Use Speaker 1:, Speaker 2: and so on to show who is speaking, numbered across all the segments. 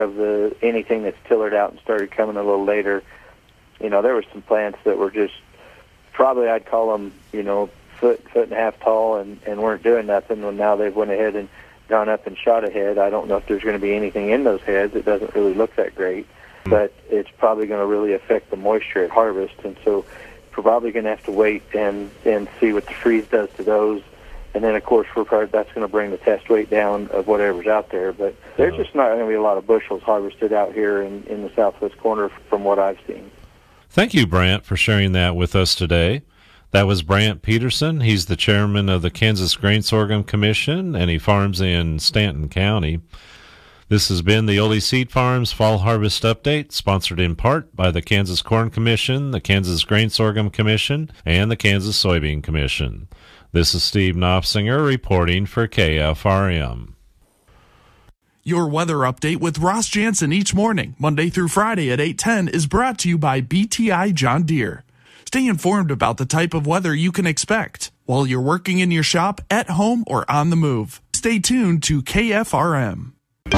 Speaker 1: of anything that's tillered out and started coming a little later. There were some plants that were just probably, I'd call them, foot and a half tall and weren't doing nothing. Well, now they've went ahead and gone up and shot ahead. I don't know if there's going to be anything in those heads. It doesn't really look that great, but it's probably going to really affect the moisture at harvest. And so we're probably going to have to wait and see what the freeze does to those. And then, of course, that's going to bring the test weight down of whatever's out there. But there's just not going to be a lot of bushels harvested out here in the southwest corner from what I've seen.
Speaker 2: Thank you, Brant, for sharing that with us today. That was Brant Peterson. He's the chairman of the Kansas Grain Sorghum Commission, and he farms in Stanton County. This has been the Ole Seed Farms Fall Harvest Update, sponsored in part by the Kansas Corn Commission, the Kansas Grain Sorghum Commission, and the Kansas Soybean Commission. This is Steve Knopfsinger reporting for KFRM.
Speaker 3: Your weather update with Ross Jansen each morning, Monday through Friday at 8:10, is brought to you by BTI John Deere. Stay informed about the type of weather you can expect while you're working in your shop, at home, or on the move. Stay tuned to KFRM.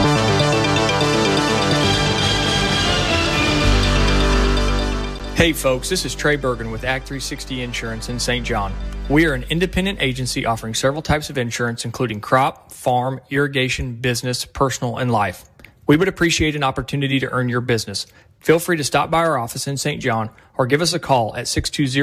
Speaker 4: Hey folks, this is Trey Bergen with Act 360 Insurance in St. John. We are an independent agency offering several types of insurance, including crop, farm, irrigation, business, personal, and life. We would appreciate an opportunity to earn your business. Feel free to stop by our office in St. John or give us a call at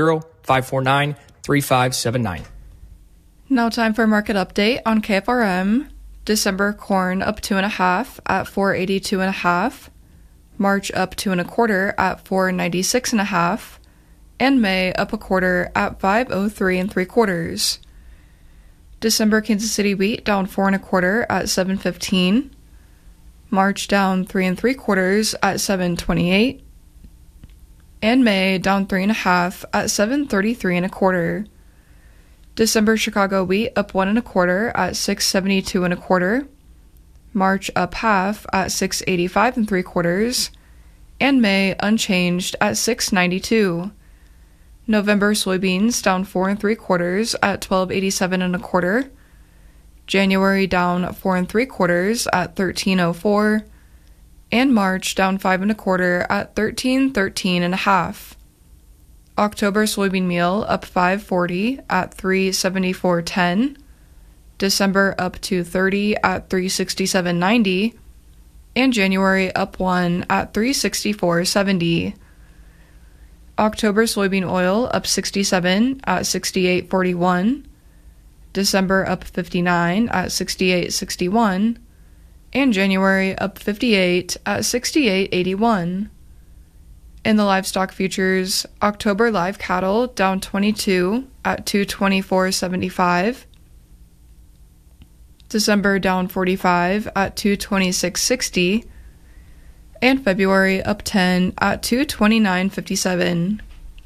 Speaker 4: 620-549-3579.
Speaker 5: Now time for a market update on KFRM. December corn up 2.5 at $4.82.5. March up 2 1/4 at $4.96.5. And May up 1/4 at $5.03 3/4. December Kansas City wheat down 4 1/4 at $7.15. March down 3 3/4 at $7.28. And May down 3 1/2 at $7.33 1/4. December Chicago wheat up 1 1/4 at $6.72 1/4. March up half at $6.85 3/4. And May unchanged at $6.92. November soybeans down 4 3/4 at $12.87 1/4. January down 4 3/4 at $13.04. And March down 5 1/4 at $13.13 1/2. October soybean meal up 5.40 at $3.74.10. December up 2.30 at $3.67.90. And January up 1 at $3.64.70. October soybean oil up 67 at $68.41. December up 59 at $68.61. And January up 58 at $68.81. In the livestock futures, October live cattle down 22 at $224.75. December down 45 at $226.60. And February up 10 at $229.57.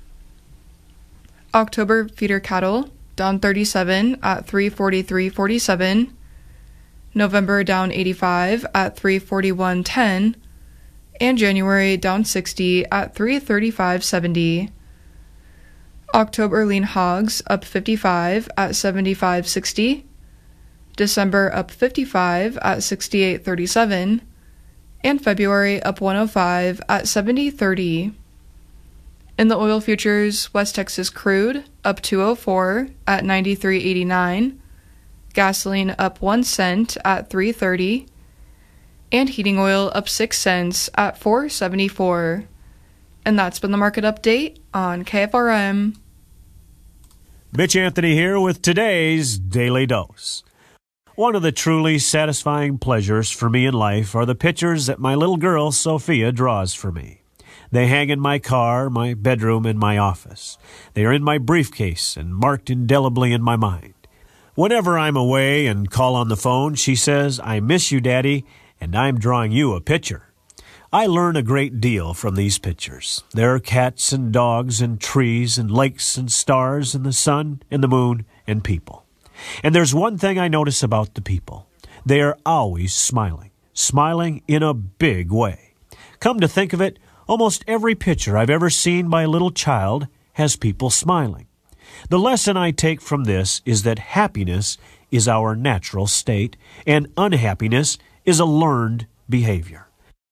Speaker 5: October feeder cattle down 37 at $343.47. November down 85 at $341.10. And January down 60 at $335.70. October lean hogs up 55 at $75.60. December up 55 at $68.37. And February up 105 at $70.30. In the oil futures, West Texas crude up 204 at $93.89. Gasoline up 1 cent at $3.30. And heating oil up 6 cents at $4.74. And that's been the market update on KFRM.
Speaker 6: Mitch Anthony here with today's Daily Dose. One of the truly satisfying pleasures for me in life are the pictures that my little girl Sophia draws for me. They hang in my car, my bedroom, and my office. They are in my briefcase and marked indelibly in my mind. Whenever I'm away and call on the phone, she says, "I miss you, Daddy, and I'm drawing you a picture." I learn a great deal from these pictures. There are cats and dogs and trees and lakes and stars and the sun and the moon and people. And there's one thing I notice about the people. They are always smiling, smiling in a big way. Come to think of it, almost every picture I've ever seen by a little child has people smiling. The lesson I take from this is that happiness is our natural state and unhappiness is a learned behavior.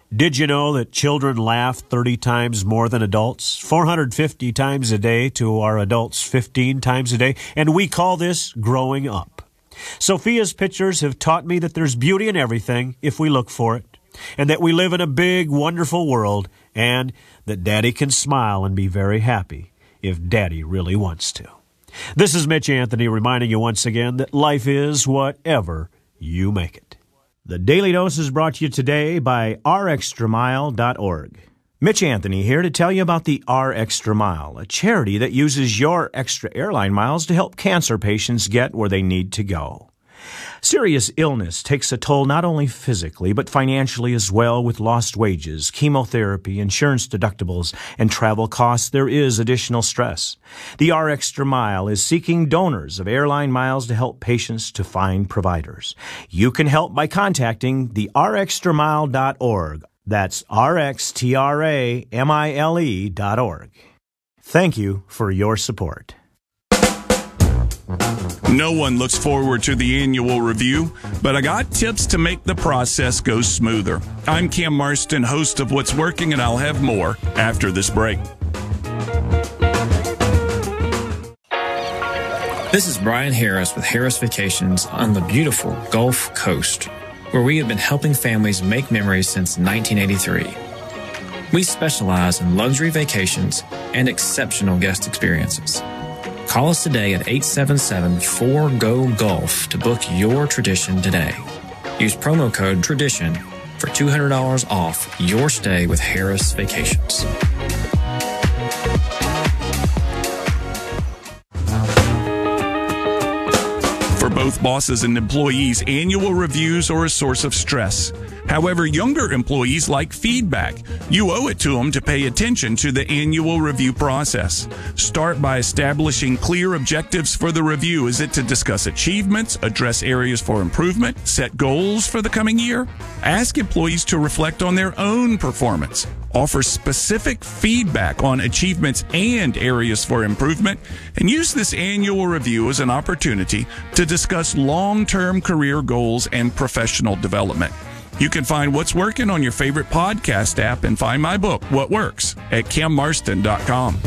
Speaker 6: Did you know that children laugh 30 times more than adults? 450 times a day to our adults 15 times a day. And we call this growing up. Sophia's pictures have taught me that there's beauty in everything if we look for it. And that we live in a big, wonderful world. And that Daddy can smile and be very happy if Daddy really wants to. This is Mitch Anthony reminding you once again that life is whatever you make it. The Daily Dose is brought to you today by rextramile.org. Mitch Anthony here to tell you about the R Extra Mile, a charity that uses your extra airline miles to help cancer patients get where they need to go. Serious illness takes a toll not only physically, but financially as well. With lost wages, chemotherapy, insurance deductibles, and travel costs, there is additional stress. The R Extra Mile is seeking donors of airline miles to help patients to find providers. You can help by contacting the rextramile.org. That's rxtramile.org. Thank you for your support.
Speaker 7: No one looks forward to the annual review, but I got tips to make the process go smoother. I'm Cam Marston, host of What's Working, and I'll have more after this break.
Speaker 8: This is Brian Harris with Harris Vacations on the beautiful Gulf Coast, where we have been helping families make memories since 1983. We specialize in luxury vacations and exceptional guest experiences. Call us today at 877-4GO-GULF to book your tradition today. Use promo code TRADITION for $200 off your stay with Harris Vacations.
Speaker 7: For both bosses and employees, annual reviews are a source of stress. However, younger employees like feedback. You owe it to them to pay attention to the annual review process. Start by establishing clear objectives for the review. Is it to discuss achievements, address areas for improvement, set goals for the coming year? Ask employees to reflect on their own performance. Offer specific feedback on achievements and areas for improvement, and use this annual review as an opportunity to discuss long-term career goals and professional development. You can find What's Working on your favorite podcast app and find my book, What Works, at cammarston.com.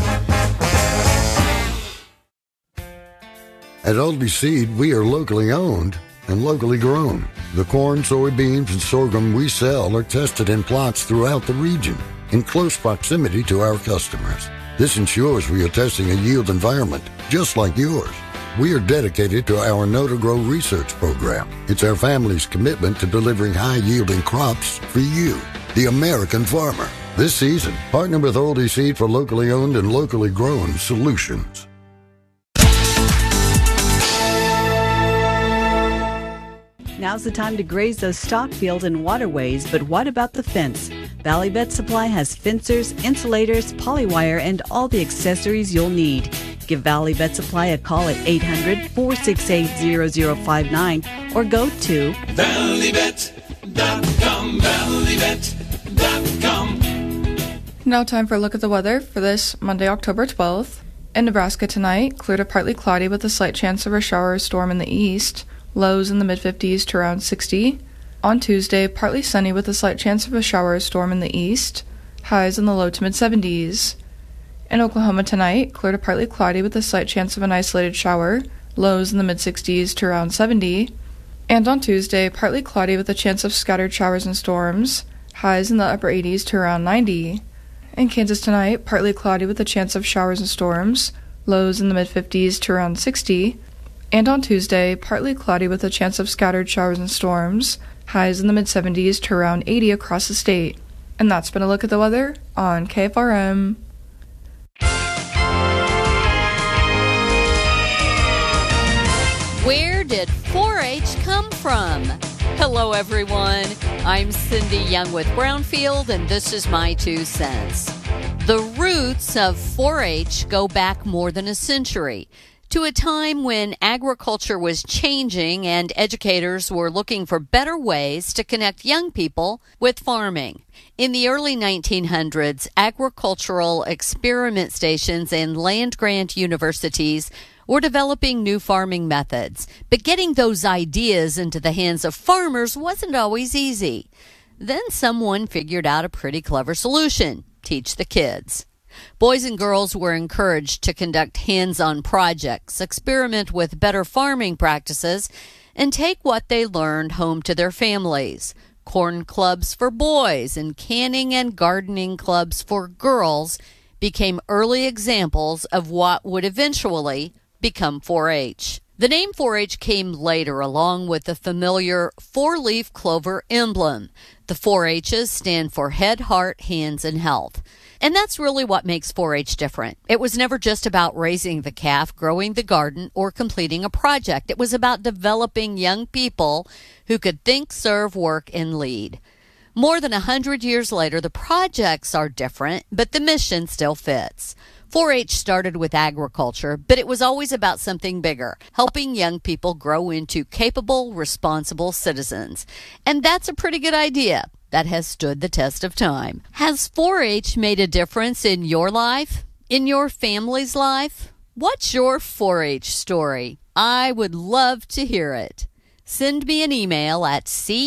Speaker 9: At Aldi Seed, we are locally owned and locally grown. The corn, soybeans, and sorghum we sell are tested in plots throughout the region in close proximity to our customers. This ensures we are testing a yield environment just like yours. We are dedicated to our Know to Grow research program. It's our family's commitment to delivering high-yielding crops for you, the American farmer. This season, partner with Aldi Seed for locally owned and locally grown solutions.
Speaker 10: Now's the time to graze those stock fields and waterways, but what about the fence? Valley Vet Supply has fencers, insulators, polywire, and all the accessories you'll need. Give Valley Vet Supply a call at 800-468-0059 or go to valleyvet.com, valleyvet.com.
Speaker 5: Now time for a look at the weather for this Monday, October 12th. In Nebraska tonight, clear to partly cloudy with a slight chance of a shower or storm in the east. Lows in the mid-50s to around 60. On Tuesday, partly sunny with a slight chance of a shower or storm in the east. Highs in the low to mid-70s. In Oklahoma tonight, clear to partly cloudy with a slight chance of an isolated shower. Lows in the mid-60s to around 70. And on Tuesday, partly cloudy with a chance of scattered showers and storms. Highs in the upper 80s to around 90. In Kansas tonight, partly cloudy with a chance of showers and storms. Lows in the mid-50s to around 60. And on Tuesday, partly cloudy with a chance of scattered showers and storms, highs in the mid-70s to around 80 across the state. And that's been a look at the weather on KFRM.
Speaker 11: Where did 4-H come from? Hello, everyone. I'm Cindy Young with Brownfield, and this is my 2 cents. The roots of 4-H go back more than a century, to a time when agriculture was changing and educators were looking for better ways to connect young people with farming. In the early 1900s, agricultural experiment stations and land-grant universities were developing new farming methods, but getting those ideas into the hands of farmers wasn't always easy. Then someone figured out a pretty clever solution: teach the kids. Boys and girls were encouraged to conduct hands-on projects, experiment with better farming practices, and take what they learned home to their families. Corn clubs for boys and canning and gardening clubs for girls became early examples of what would eventually become 4-H. The name 4-H came later, along with the familiar four-leaf clover emblem. The 4-H's stand for Head, Heart, Hands, and Health. And that's really what makes 4-H different. It was never just about raising the calf, growing the garden, or completing a project. It was about developing young people who could think, serve, work, and lead. More than 100 years later, the projects are different, but the mission still fits. 4-H started with agriculture, but it was always about something bigger, helping young people grow into capable, responsible citizens. And that's a pretty good idea that has stood the test of time. Has 4-H made a difference in your life? In your family's life? What's your 4-H story? I would love to hear it. Send me an email at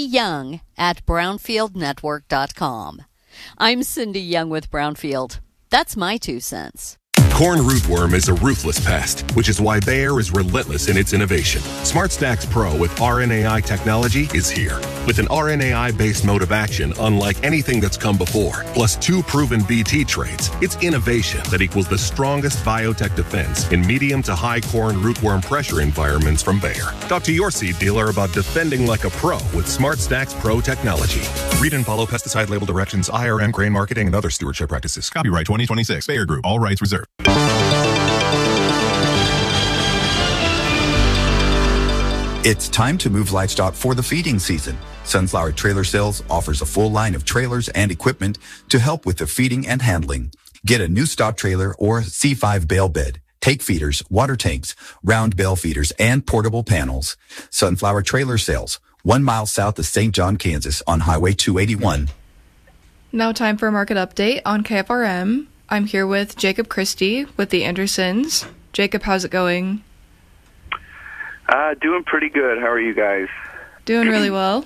Speaker 11: cyoung@brownfieldnetwork.com. I'm Cindy Young with Brownfield. That's my 2 cents.
Speaker 12: Corn rootworm is a ruthless pest, which is why Bayer is relentless in its innovation. SmartStax Pro with RNAi technology is here. With an RNAi-based mode of action unlike anything that's come before, plus 2 proven BT traits, it's innovation that equals the strongest biotech defense in medium to high corn rootworm pressure environments from Bayer. Talk to your seed dealer about defending like a pro with SmartStax Pro technology.
Speaker 13: Read and follow pesticide label directions, IRM grain marketing, and other stewardship practices. Copyright 2026, Bayer Group. All rights reserved.
Speaker 14: It's time to move livestock for the feeding season. Sunflower Trailer Sales offers a full line of trailers and equipment to help with the feeding and handling. Get a new stock trailer or C5 bale bed, take feeders, water tanks, round bale feeders, and portable panels. Sunflower Trailer Sales, 1 mile south of St. John, Kansas on Highway 281.
Speaker 5: Now time for a market update on KFRM. I'm here with Jacob Christie with the Andersons. Jacob, how's it going?
Speaker 15: Doing pretty good. How are you guys?
Speaker 5: Doing really well.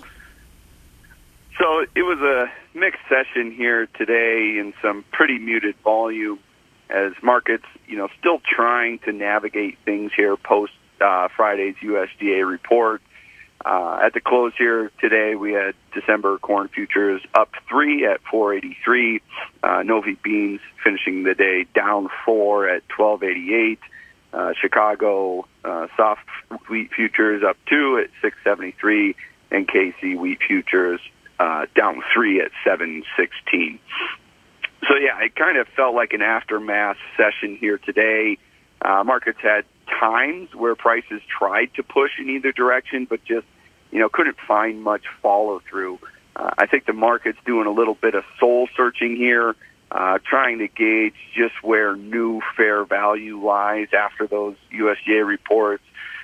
Speaker 15: So it was a mixed session here today in some pretty muted volume as markets, still trying to navigate things here post Friday's USDA report. At the close here today, we had December corn futures up 3 at 483. Novi beans finishing the day down 4 at 1288. Chicago soft wheat futures up 2 at 673, and KC wheat futures down 3 at 716. So yeah, it kind of felt like an aftermath session here today. Markets had times where prices tried to push in either direction, but just couldn't find much follow through. I think the market's doing a little bit of soul searching here, trying to gauge just where new fair value lies after those USDA reports.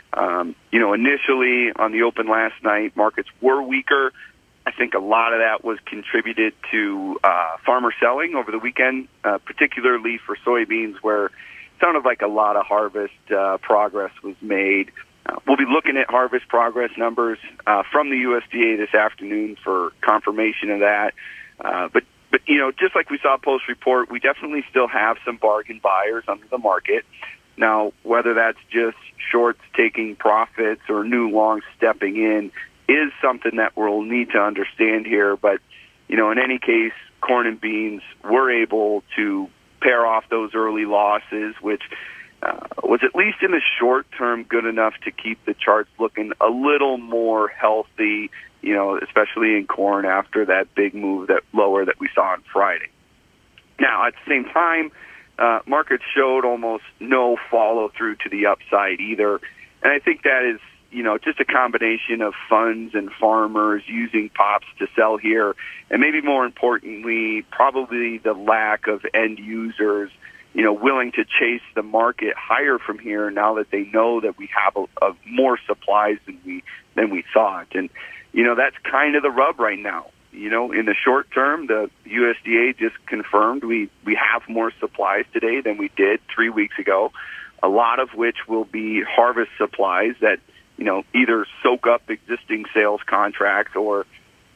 Speaker 15: Initially on the open last night, markets were weaker. I think a lot of that was contributed to farmer selling over the weekend, particularly for soybeans, where it sounded like a lot of harvest progress was made. We'll be looking at harvest progress numbers from the USDA this afternoon for confirmation of that. But just like we saw post-report, we definitely still have some bargain buyers under the market. Now, whether that's just shorts taking profits or new longs stepping in is something that we'll need to understand here. But, in any case, corn and beans were able to pair off those early losses, which was at least in the short term good enough to keep the charts looking a little more healthy, especially in corn after that big move lower that we saw on Friday. Now, at the same time, markets showed almost no follow through to the upside either. And I think that is, just a combination of funds and farmers using pops to sell here. And maybe more importantly, probably the lack of end users willing to chase the market higher from here now that they know that we have a more supplies than we thought. And, that's kind of the rub right now. In the short term, the USDA just confirmed we have more supplies today than we did 3 weeks ago, a lot of which will be harvest supplies that, either soak up existing sales contracts or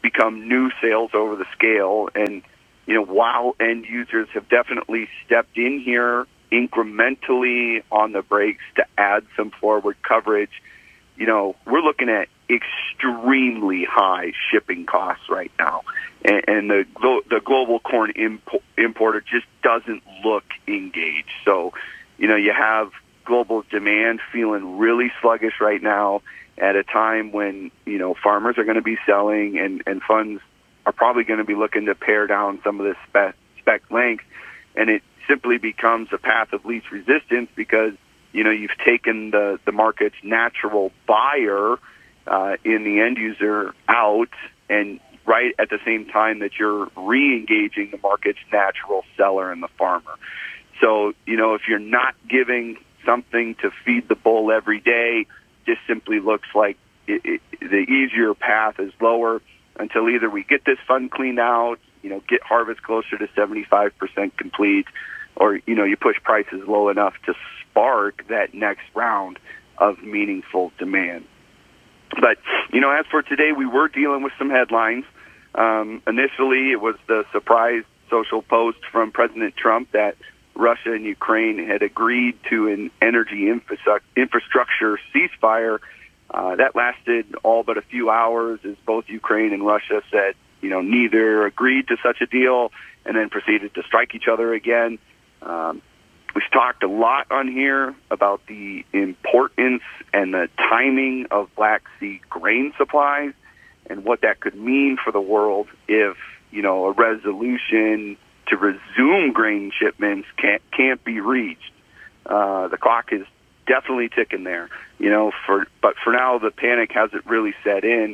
Speaker 15: become new sales over the scale. And, while end users have definitely stepped in here incrementally on the brakes to add some forward coverage, we're looking at extremely high shipping costs right now. And the global corn importer just doesn't look engaged. So, you have global demand feeling really sluggish right now at a time when, farmers are going to be selling and funds are probably going to be looking to pare down some of this spec length. And it simply becomes a path of least resistance because, you've taken the market's natural buyer in the end user out, and right at the same time that you're re-engaging the market's natural seller and the farmer. So, if you're not giving something to feed the bull every day, just simply looks like the easier path is lower until either we get this fund cleaned out, get harvest closer to 75% complete, or, you push prices low enough to spark that next round of meaningful demand. But, as for today, we were dealing with some headlines. Initially, it was the surprise social post from President Trump that Russia and Ukraine had agreed to an energy infrastructure ceasefire. That lasted all but a few hours as both Ukraine and Russia said, neither agreed to such a deal and then proceeded to strike each other again. We've talked a lot on here about the importance and the timing of Black Sea grain supplies and what that could mean for the world if, a resolution to resume grain shipments can't be reached. The clock is definitely ticking there, but for now the panic hasn't really set in.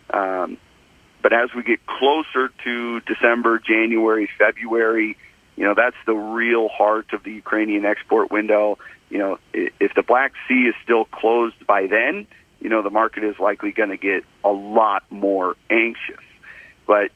Speaker 15: But as we get closer to December, January, February, that's the real heart of the Ukrainian export window. If the Black Sea is still closed by then, the market is likely going to get a lot more anxious. But,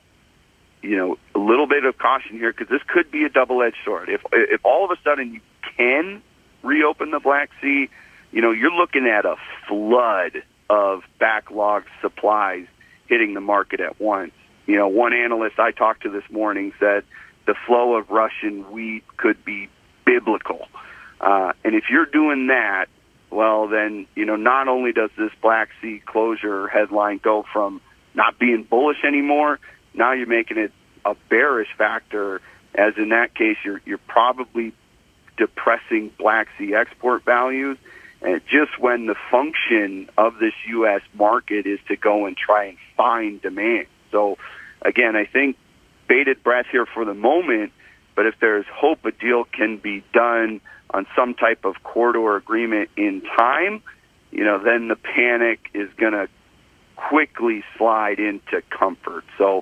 Speaker 15: a little bit of caution here because this could be a double-edged sword. If all of a sudden you can reopen the Black Sea, you're looking at a flood of backlogged supplies hitting the market at once. One analyst I talked to this morning said the flow of Russian wheat could be biblical. And if you're doing that, well, then, not only does this Black Sea closure headline go from not being bullish anymore, now you're making it a bearish factor, as in that case, you're probably depressing Black Sea export values. And just when the function of this U.S. market is to go and try and find demand. So, again, I think bated breath here for the moment, but if there's hope a deal can be done on some type of corridor agreement in time, then the panic is going to quickly slide into comfort. So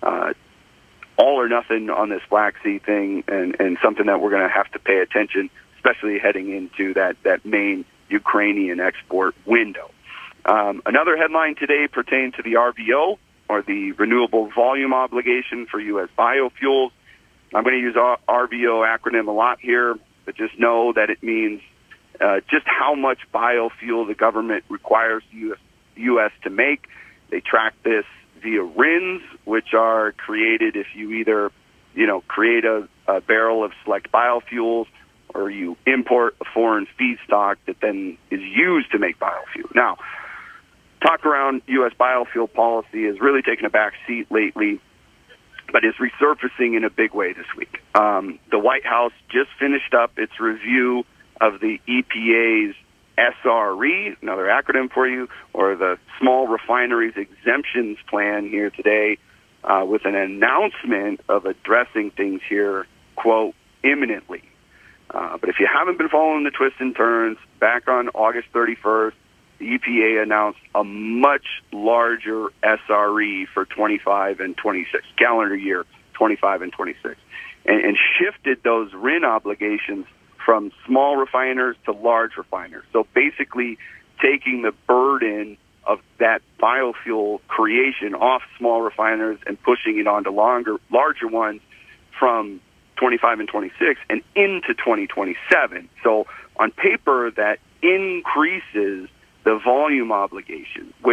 Speaker 15: all or nothing on this Black Sea thing, and something that we're going to have to pay attention, especially heading into that main Ukrainian export window. Another headline today pertains to the RVO, or the Renewable Volume Obligation for U.S. biofuels. I'm going to use RVO acronym a lot here, but just know that it means just how much biofuel the government requires the U.S. to make. They track this via RINs, which are created if you either, create a barrel of select biofuels or you import a foreign feedstock that then is used to make biofuel. Now, talk around U.S. biofuel policy has really taken a back seat lately, but is resurfacing in a big way this week. The White House just finished up its review of the EPA's SRE, another acronym for you, or the Small Refineries Exemptions Plan here today, with an announcement of addressing things here, quote, imminently. But if you haven't been following the twists and turns, back on August 31st, the EPA announced a much larger SRE for 25 and 26, calendar year 25 and 26, and shifted those RIN obligations from small refiners to large refiners. So basically taking the burden of that biofuel creation off small refiners and pushing it onto larger ones from 25 and 26 and into 2027. So on paper, that increases the volume obligation, which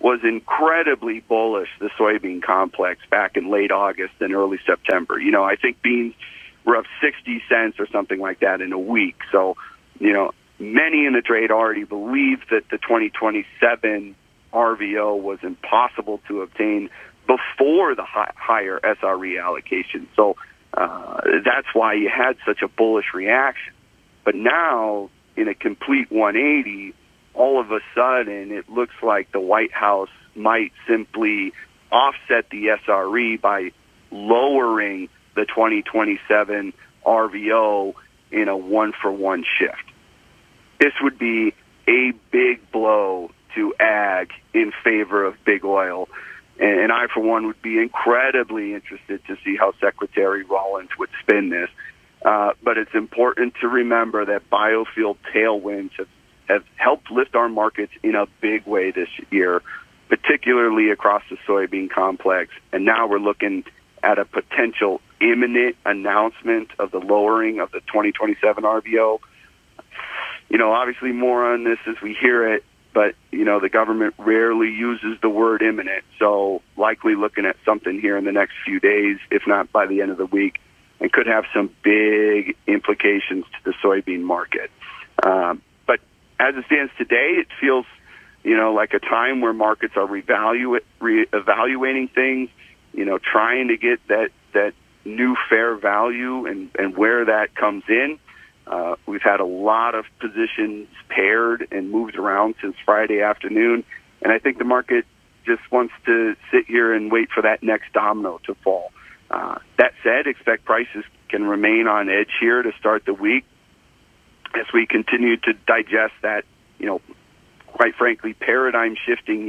Speaker 15: was incredibly bullish, the soybean complex, back in late August and early September. I think beans were up 60 cents or something like that in a week. So, many in the trade already believed that the 2027 RVO was impossible to obtain before the higher SRE allocation. So that's why you had such a bullish reaction. But now, in a complete 180, all of a sudden it looks like the White House might simply offset the SRE by lowering the 2027 RVO in a one-for-one shift. This would be a big blow to ag in favor of big oil. And I, for one, would be incredibly interested to see how Secretary Rollins would spin this. But it's important to remember that biofuel tailwinds have helped lift our markets in a big way this year, particularly across the soybean complex. And now we're looking at a potential imminent announcement of the lowering of the 2027 RVO. Obviously more on this as we hear it, but, the government rarely uses the word imminent, so likely looking at something here in the next few days, if not by the end of the week, and could have some big implications to the soybean market. But as it stands today, it feels, like a time where markets are reevaluating things, trying to get that new fair value and where that comes in. We've had a lot of positions paired and moved around since Friday afternoon, and I think the market just wants to sit here and wait for that next domino to fall. That said, expect prices can remain on edge here to start the week as we continue to digest that, quite frankly, paradigm-shifting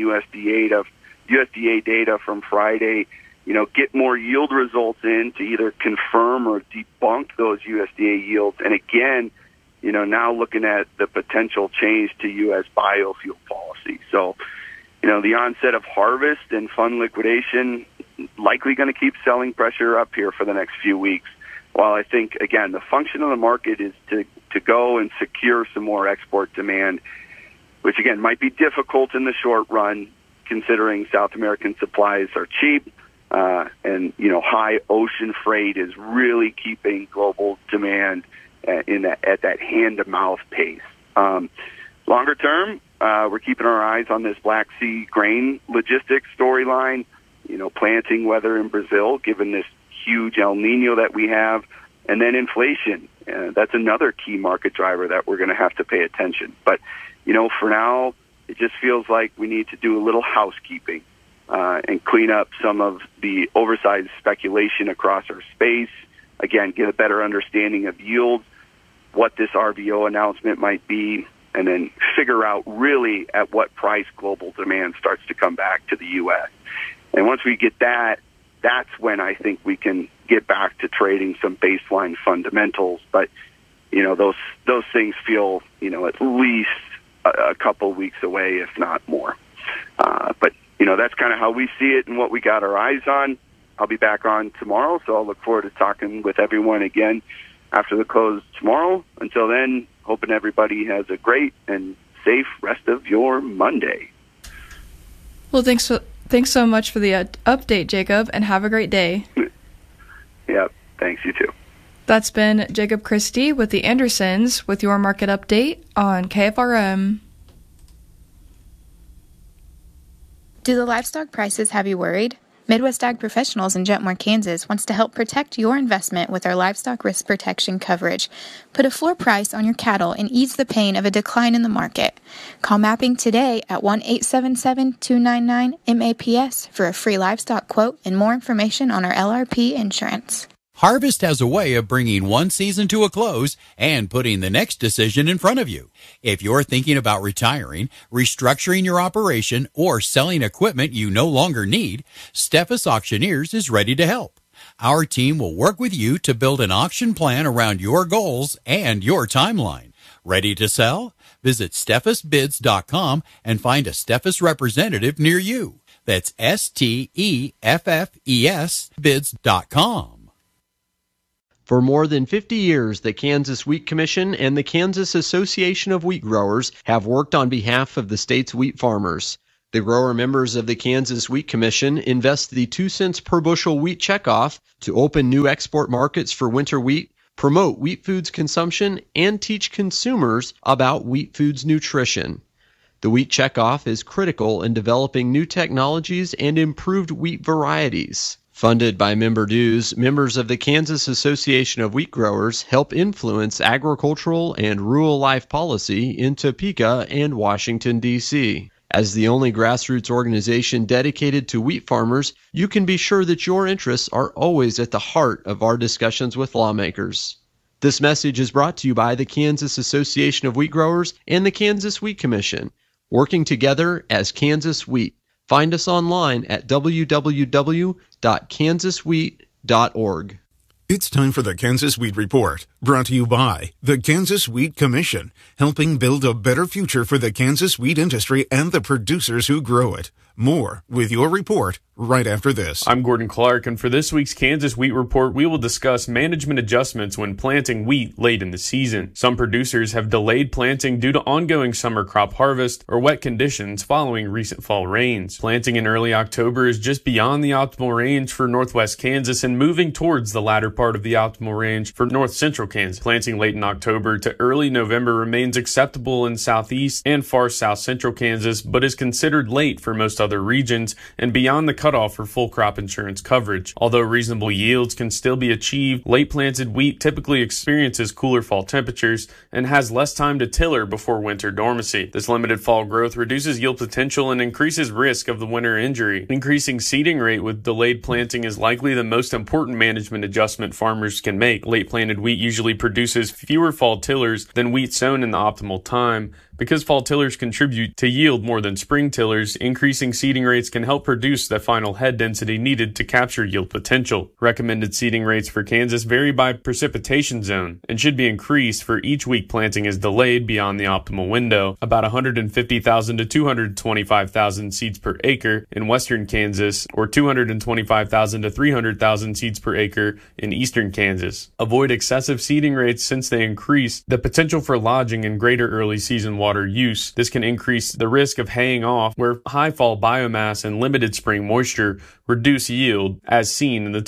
Speaker 15: USDA data from Friday, get more yield results in to either confirm or debunk those USDA yields. And again, now looking at the potential change to U.S. biofuel policy. So, the onset of harvest and fund liquidation likely going to keep selling pressure up here for the next few weeks. While I think, again, the function of the market is to go and secure some more export demand, which, again, might be difficult in the short run, considering South American supplies are cheap. And high ocean freight is really keeping global demand at that hand-to-mouth pace. Longer term, we're keeping our eyes on this Black Sea grain logistics storyline, planting weather in Brazil, given this huge El Nino that we have, and then inflation. That's another key market driver that we're going to have to pay attention. But, for now, it just feels like we need to do a little housekeeping. And clean up some of the oversized speculation across our space. Again, get a better understanding of yields, what this RVO announcement might be, and then figure out really at what price global demand starts to come back to the U.S. And once we get that, that's when I think we can get back to trading some baseline fundamentals. But, those things feel, at least a couple weeks away, if not more. But that's kind of how we see it and what we got our eyes on. I'll be back on tomorrow, so I'll look forward to talking with everyone again after the close tomorrow. Until then, hoping everybody has a great and safe rest of your Monday.
Speaker 5: Well, thanks so much for the update, Jacob, and have a great day.
Speaker 15: Yep, thanks, you too.
Speaker 5: That's been Jacob Christie with the Andersons with your market update on KFRM.
Speaker 16: Do the livestock prices have you worried? Midwest Ag Professionals in Jetmore, Kansas wants to help protect your investment with our livestock risk protection coverage. Put a floor price on your cattle and ease the pain of a decline in the market. Call Mapping today at 1-877-299-MAPS for a free livestock quote and more information on our LRP insurance.
Speaker 17: Harvest has a way of bringing one season to a close and putting the next decision in front of you. If you're thinking about retiring, restructuring your operation, or selling equipment you no longer need, Steffes Auctioneers is ready to help. Our team will work with you to build an auction plan around your goals and your timeline. Ready to sell? Visit SteffesBids.com and find a Steffes representative near you. That's STEFFES bids.com.
Speaker 18: For more than 50 years, the Kansas Wheat Commission and the Kansas Association of Wheat Growers have worked on behalf of the state's wheat farmers. The grower members of the Kansas Wheat Commission invest the 2 cents per bushel wheat checkoff to open new export markets for winter wheat, promote wheat foods consumption, and teach consumers about wheat foods nutrition. The wheat checkoff is critical in developing new technologies and improved wheat varieties. Funded by member dues, members of the Kansas Association of Wheat Growers help influence agricultural and rural life policy in Topeka and Washington, D.C. As the only grassroots organization dedicated to wheat farmers, you can be sure that your interests are always at the heart of our discussions with lawmakers. This message is brought to you by the Kansas Association of Wheat Growers and the Kansas Wheat Commission, working together as Kansas Wheat. Find us online at www.kansaswheat.org.
Speaker 19: It's time for the Kansas Wheat Report, brought to you by the Kansas Wheat Commission, helping build a better future for the Kansas wheat industry and the producers who grow it. More with your report right after this.
Speaker 20: I'm Gordon Clark, and for this week's Kansas Wheat Report, we will discuss management adjustments when planting wheat late in the season. Some producers have delayed planting due to ongoing summer crop harvest or wet conditions following recent fall rains. Planting in early October is just beyond the optimal range for northwest Kansas and moving towards the latter part of the optimal range for north central Kansas. Planting late in October to early November remains acceptable in southeast and far south central Kansas, but is considered late for most other regions and beyond the cutoff for full crop insurance coverage. Although reasonable yields can still be achieved, late planted wheat typically experiences cooler fall temperatures and has less time to tiller before winter dormancy. This limited fall growth reduces yield potential and increases risk of the winter injury. Increasing seeding rate with delayed planting is likely the most important management adjustment farmers can make. Late planted wheat usually produces fewer fall tillers than wheat sown in the optimal time. Because fall tillers contribute to yield more than spring tillers, increasing seeding rates can help produce the final head density needed to capture yield potential. Recommended seeding rates for Kansas vary by precipitation zone and should be increased for each week planting is delayed beyond the optimal window, about 150,000 to 225,000 seeds per acre in western Kansas or 225,000 to 300,000 seeds per acre in eastern Kansas. Avoid excessive seeding rates since they increase the potential for lodging in greater early season water use. This can increase the risk of haying off where high fall biomass and limited spring moisture reduce yield as seen in the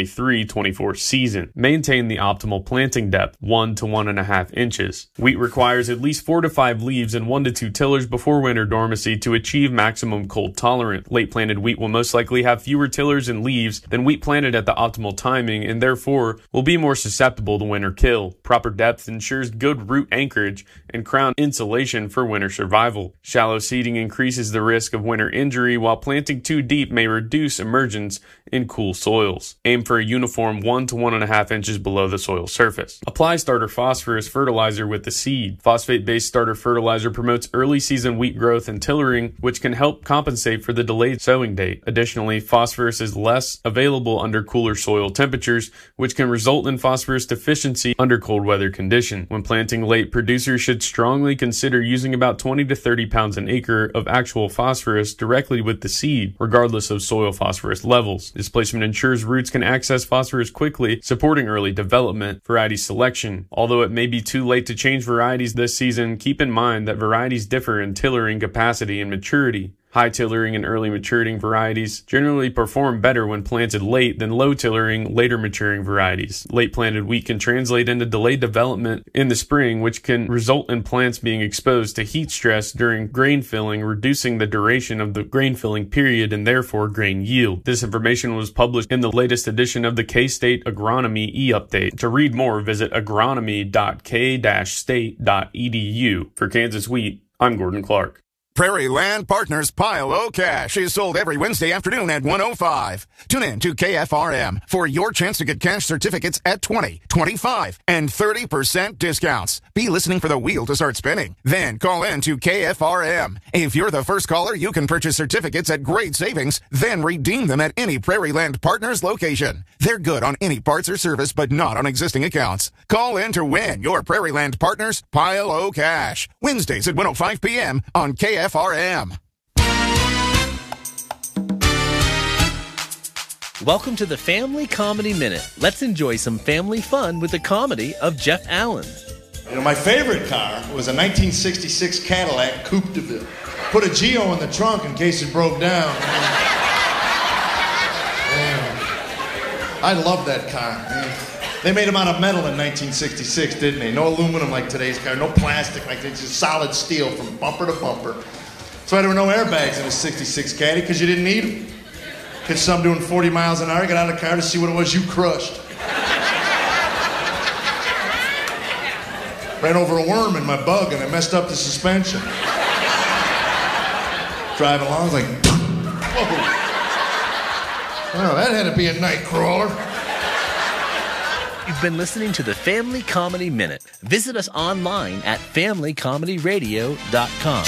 Speaker 20: 2023-24 season. Maintain the optimal planting depth, 1 to 1.5 inches. Wheat requires at least 4 to 5 leaves and 1 to 2 tillers before winter dormancy to achieve maximum cold tolerance. Late planted wheat will most likely have fewer tillers and leaves than wheat planted at the optimal timing and therefore will be more susceptible to winter kill. Proper depth ensures good root anchorage and crown insulation for winter survival. Shallow seeding increases the risk of winter injury, while planting too deep may reduce emergence in cool soils. Aim for a uniform 1 to 1.5 inches below the soil surface. Apply starter phosphorus fertilizer with the seed. Phosphate-based starter fertilizer promotes early season wheat growth and tillering, which can help compensate for the delayed sowing date. Additionally, phosphorus is less available under cooler soil temperatures, which can result in phosphorus deficiency under cold weather conditions. When planting late, producers should strongly consider using about 20 to 30 pounds an acre of actual phosphorus directly with the seed, regardless of soil phosphorus levels. This placement ensures roots can access phosphorus quickly, supporting early development. Variety selection. Although it may be too late to change varieties this season, keep in mind that varieties differ in tillering capacity and maturity. High tillering and early maturing varieties generally perform better when planted late than low tillering, later maturing varieties. Late planted wheat can translate into delayed development in the spring, which can result in plants being exposed to heat stress during grain filling, reducing the duration of the grain filling period and therefore grain yield. This information was published in the latest edition of the K-State Agronomy e-update. To read more, visit agronomy.k-state.edu. For Kansas Wheat, I'm Gordon Clark.
Speaker 21: Prairie Land Partners Pile O Cash is sold every Wednesday afternoon at 1:05. Tune in to KFRM for your chance to get cash certificates at 20, 25, and 30% discounts. Be listening for the wheel to start spinning. Then call in to KFRM. If you're the first caller, you can purchase certificates at great savings, then redeem them at any Prairie Land Partners location. They're good on any parts or service, but not on existing accounts. Call in to win your Prairie Land Partners Pile O Cash. Wednesdays at 1:05 p.m. on KFRM.
Speaker 22: Welcome to the Family Comedy Minute. Let's enjoy some family fun with the comedy of Jeff Allen.
Speaker 23: You know, my favorite car was a 1966 Cadillac Coupe de Ville.
Speaker 1: Put a Geo in the trunk in case it broke down. I love that car. They made them out of metal in 1966, didn't they? No aluminum like today's car, no plastic like this, just solid steel from bumper to bumper. That's why there were no airbags in a 66 Caddy, because you didn't need them. Hit some doing 40 miles an hour, get out of the car to see what it was you crushed. Ran over a worm in my Bug and I messed up the suspension. Driving along, I was like, whoa. Oh, that had to be a night crawler.
Speaker 22: You've been listening to the Family Comedy Minute. Visit us online at familycomedyradio.com.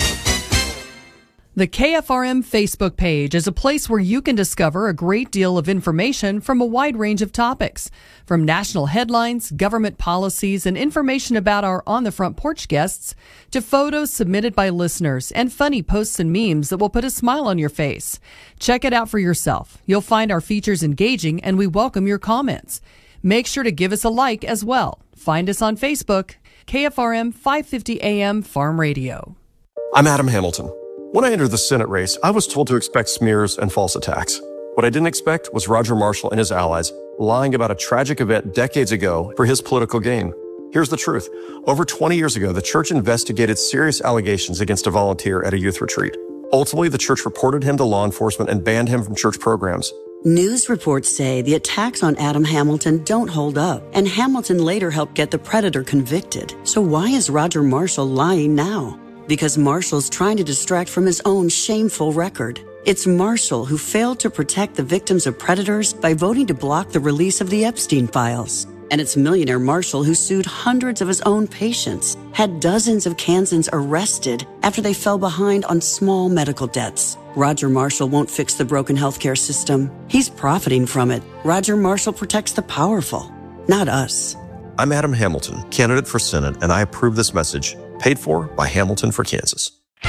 Speaker 2: The KFRM Facebook page is a place where you can discover a great deal of information from a wide range of topics, from national headlines, government policies, and information about our On the Front Porch guests, to photos submitted by listeners and funny posts and memes that will put a smile on your face. Check it out for yourself. You'll find our features engaging, and we welcome your comments. Make sure to give us a like as well. Find us on Facebook, KFRM 550 AM Farm Radio.
Speaker 23: I'm Adam Hamilton. When I entered the Senate race, I was told to expect smears and false attacks. What I didn't expect was Roger Marshall and his allies lying about a tragic event decades ago for his political gain. Here's the truth. Over 20 years ago, the church investigated serious allegations against a volunteer at a youth retreat. Ultimately, the church reported him to law enforcement and banned him from church programs.
Speaker 24: News reports say the attacks on Adam Hamilton don't hold up, and Hamilton later helped get the predator convicted. So why is Roger Marshall lying now? Because Marshall's trying to distract from his own shameful record. It's Marshall who failed to protect the victims of predators by voting to block the release of the Epstein files. And it's millionaire Marshall who sued hundreds of his own patients, had dozens of Kansans arrested after they fell behind on small medical debts. Roger Marshall won't fix the broken healthcare system. He's profiting from it. Roger Marshall protects the powerful, not us.
Speaker 23: I'm Adam Hamilton, candidate for Senate, and I approve this message, paid for by Hamilton for Kansas.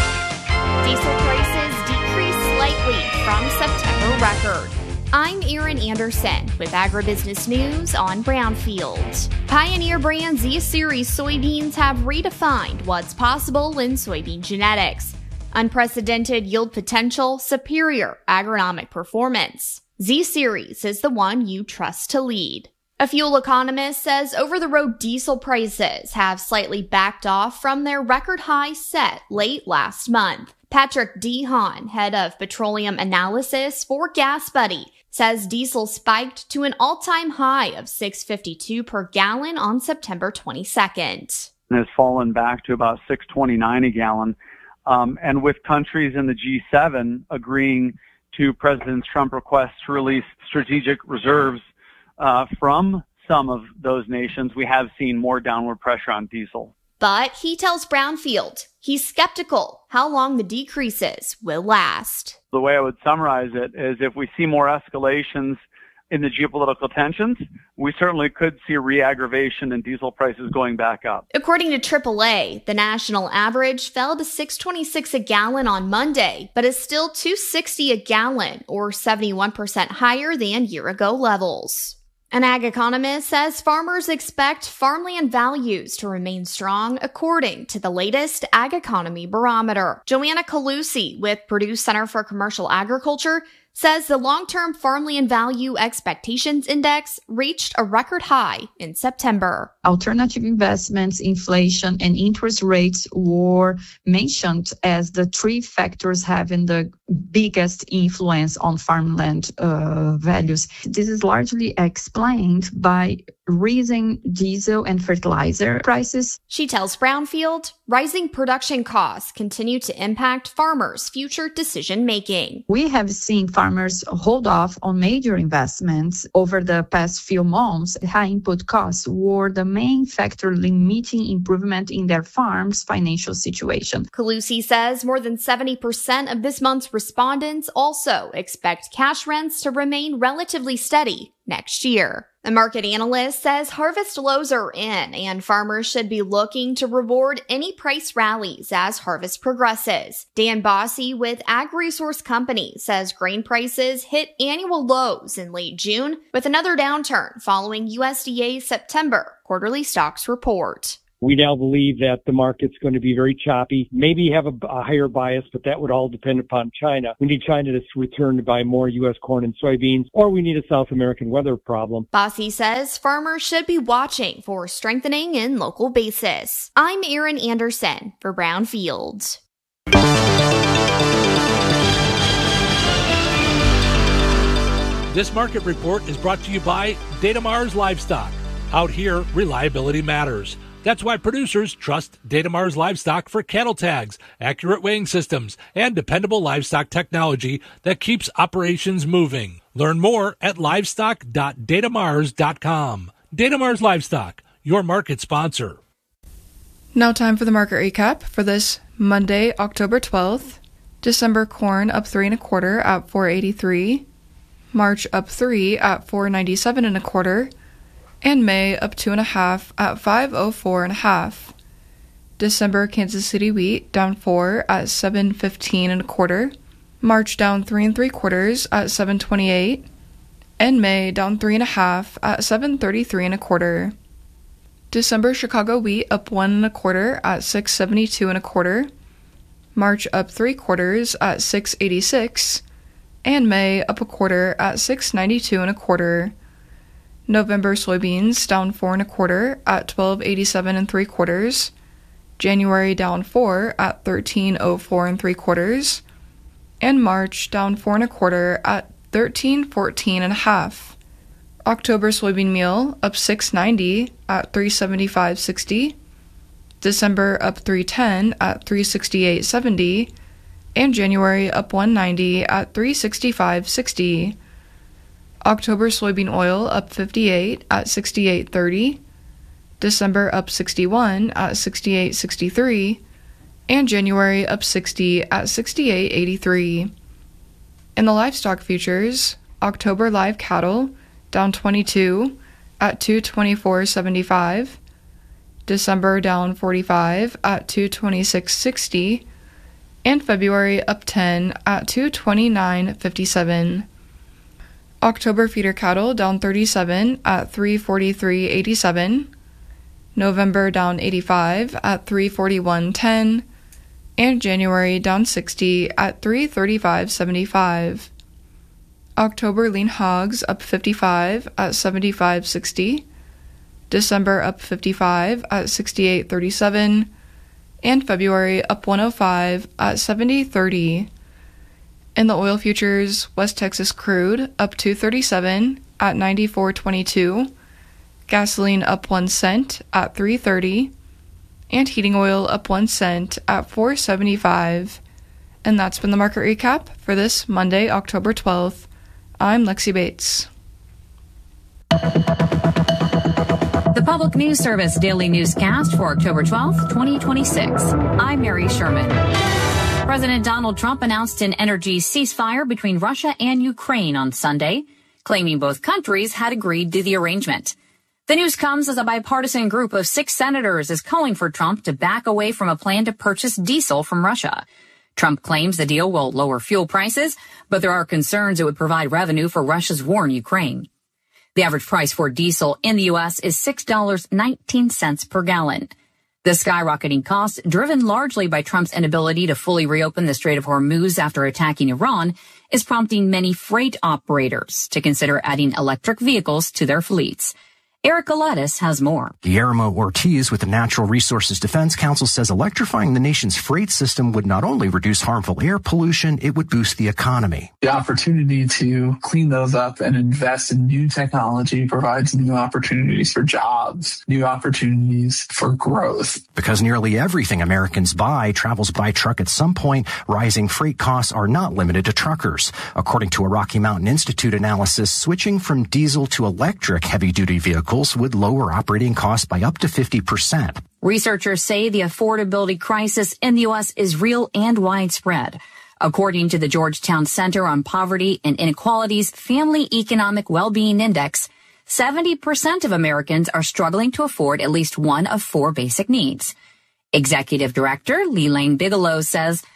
Speaker 25: Diesel prices decreased slightly from September record. I'm Erin Anderson with Agribusiness News on Brownfield. Pioneer brand Z-Series soybeans have redefined what's possible in soybean genetics. Unprecedented yield potential, superior agronomic performance. Z-Series is the one you trust to lead. A fuel economist says over-the-road diesel prices have slightly backed off from their record high set late last month. Patrick Dehaan, head of petroleum analysis for GasBuddy, says diesel spiked to an all-time high of $6.52 per gallon on September 22nd.
Speaker 26: And has fallen back to about $6.29 a gallon. And with countries in the G7 agreeing to President Trump's request to release strategic reserves from some of those nations, we have seen more downward pressure on diesel.
Speaker 25: But he tells Brownfield he's skeptical how long the decreases will last.
Speaker 26: The way I would summarize it is if we see more escalations in the geopolitical tensions, we certainly could see a re-aggravation in diesel prices going back up.
Speaker 25: According to AAA, the national average fell to $6.26 a gallon on Monday, but is still $2.60 a gallon, or 71% higher than year-ago levels. An ag economist says farmers expect farmland values to remain strong according to the latest Ag Economy Barometer. Joanna Calusi with Purdue Center for Commercial Agriculture says the long-term farmland value expectations index reached a record high in September.
Speaker 27: Alternative investments, inflation, and interest rates were mentioned as the three factors having the biggest influence on farmland values. This is largely explained by rising diesel and fertilizer prices.
Speaker 25: She tells Brownfield rising production costs continue to impact farmers' future decision-making.
Speaker 27: We have seen farmers hold off on major investments over the past few months. High input costs were the main factor limiting improvement in their farm's financial situation.
Speaker 25: Calusi says more than 70% of this month's respondents also expect cash rents to remain relatively steady next year. The market analyst says harvest lows are in and farmers should be looking to reward any price rallies as harvest progresses. Dan Bossy with Ag Resource Company says grain prices hit annual lows in late June with another downturn following USDA's September quarterly stocks report.
Speaker 3: We now believe that the market's going to be very choppy, maybe have a higher bias, but that would all depend upon China. We need China to return to buy more U.S. corn and soybeans, or we need a South American weather problem.
Speaker 25: Bossy says farmers should be watching for strengthening in local basis. I'm Erin Anderson for Brownfield.
Speaker 4: This market report is brought to you by Datamars Livestock. Out here, reliability matters. That's why producers trust Datamars Livestock for cattle tags, accurate weighing systems, and dependable livestock technology that keeps operations moving. Learn more at livestock.datamars.com. Datamars Livestock, your market sponsor.
Speaker 5: Now time for the market recap for this Monday, October 12th. December corn up 3 1/4 at $4.83. March up 3 at $4.97 1/4. And May up 2 1/2 at $5.04 1/2. December Kansas City wheat down 4 at $7.15 1/4. March down 3 3/4 at $7.28. And May down 3 1/2 at $7.33 1/4. December Chicago wheat up 1 1/4 at $6.72 1/4. March up 3/4 at $6.86. And May up 1/4 at $6.92 1/4. November soybeans down 4 1/4 at $12.87 3/4. January down 4 at $13.04 3/4. And March down 4 1/4 at $13.14 1/2. October soybean meal up $6.90 at $3.75.60. December up $3.10 at $3.68.70. And January up $1.90 at $3.65.60. October soybean oil up 58 at 68.30. December up 61 at 68.63. And January up 60 at 68.83. In the livestock futures, October live cattle down 22 at 224.75. December down 45 at 226.60. And February up 10 at 229.57. October feeder cattle down 37 at 343.87. November down 85 at 341.10. And January down 60 at 335.75. October lean hogs up 55 at 75.60. December up 55 at 68.37. And February up 105 at 70.30. In the oil futures, West Texas crude up 237 at 94.22. Gasoline up 1 cent at 3.30. And heating oil up 1 cent at 4.75. And that's been the market recap for this Monday, October 12th. I'm Lexi Bates.
Speaker 6: The Public News Service Daily Newscast for October 12th, 2026. I'm Mary Sherman. President Donald Trump announced an energy ceasefire between Russia and Ukraine on Sunday, claiming both countries had agreed to the arrangement. The news comes as a bipartisan group of 6 senators is calling for Trump to back away from a plan to purchase diesel from Russia. Trump claims the deal will lower fuel prices, but there are concerns it would provide revenue for Russia's war in Ukraine. The average price for diesel in the U.S. is $6.19 per gallon. The skyrocketing cost, driven largely by Trump's inability to fully reopen the Strait of Hormuz after attacking Iran, is prompting many freight operators to consider adding electric vehicles to their fleets. Erica Lettuce has more.
Speaker 7: Guillermo Ortiz with the Natural Resources Defense Council says electrifying the nation's freight system would not only reduce harmful air pollution, it would boost the economy.
Speaker 8: The opportunity to clean those up and invest in new technology provides new opportunities for jobs, new opportunities for growth.
Speaker 7: Because nearly everything Americans buy travels by truck at some point, rising freight costs are not limited to truckers. According to a Rocky Mountain Institute analysis, switching from diesel to electric heavy-duty vehicles would lower operating costs by up to 50%.
Speaker 6: Researchers say the affordability crisis in the U.S. is real and widespread. According to the Georgetown Center on Poverty and Inequality's Family Economic Well-Being Index, 70% of Americans are struggling to afford at least one of 4 basic needs. Executive Director Leland Bigelow says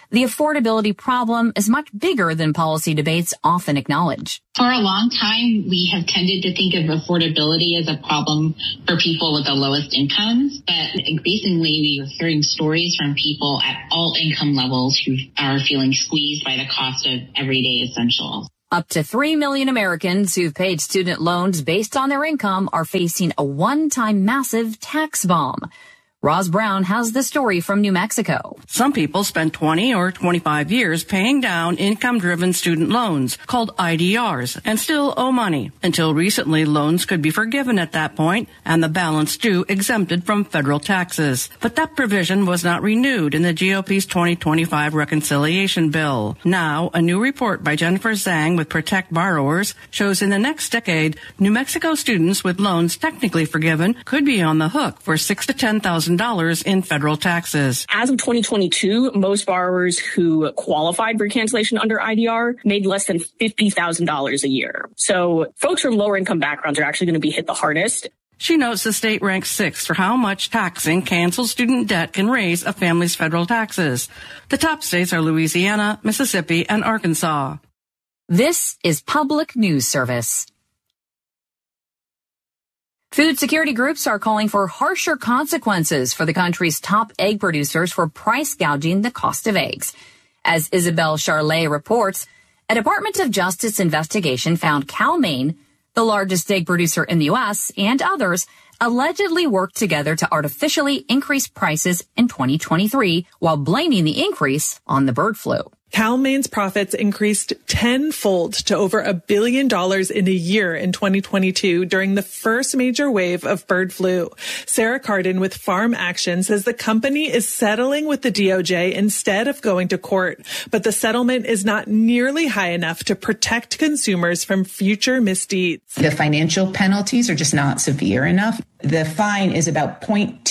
Speaker 6: the affordability problem is much bigger than policy debates often acknowledge.
Speaker 9: For a long time, we have tended to think of affordability as a problem for people with the lowest incomes, but increasingly we are hearing stories from people at all income levels who are feeling squeezed by the cost of everyday essentials.
Speaker 6: Up to 3 million Americans who've paid student loans based on their income are facing a one-time massive tax bomb. Roz Brown has the story from New Mexico.
Speaker 10: Some people spend 20 or 25 years paying down income-driven student loans, called IDRs, and still owe money. Until recently, loans could be forgiven at that point, and the balance due exempted from federal taxes. But that provision was not renewed in the GOP's 2025 reconciliation bill. Now, a new report by Jennifer Zhang with Protect Borrowers shows in the next decade, New Mexico students with loans technically forgiven could be on the hook for $6,000 to $10,000 in federal taxes.
Speaker 11: As of 2022, most borrowers who qualified for cancellation under IDR made less than $50,000 a year. So folks from lower income backgrounds are actually going to be hit the hardest.
Speaker 10: She notes the state ranks 6th for how much taxing canceled student debt can raise a family's federal taxes. The top states are Louisiana, Mississippi, and Arkansas.
Speaker 6: This is Public News Service. Food security groups are calling for harsher consequences for the country's top egg producers for price gouging the cost of eggs. As Isabel Charlet reports, a Department of Justice investigation found Cal-Maine, the largest egg producer in the U.S., and others allegedly worked together to artificially increase prices in 2023 while blaming the increase on the bird flu.
Speaker 12: Cal-Maine's profits increased tenfold to over $1 billion in a year in 2022 during the first major wave of bird flu. Sarah Cardin with Farm Action says the company is settling with the DOJ instead of going to court, but the settlement is not nearly high enough to protect consumers from future misdeeds.
Speaker 13: The financial penalties are just not severe enough. The fine is about